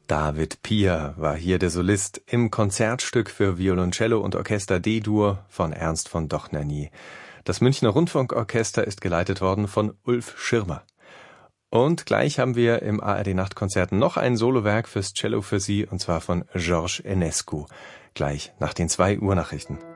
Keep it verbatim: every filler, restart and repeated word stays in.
David Pier war hier der Solist im Konzertstück für Violoncello und Orchester D-Dur von Ernst von Dohnanyi. Das Münchner Rundfunkorchester ist geleitet worden von Ulf Schirmer. Und gleich haben wir im A R D-Nachtkonzert noch ein Solowerk fürs Cello für Sie, und zwar von George Enescu. Gleich nach den zwei Uhr Nachrichten.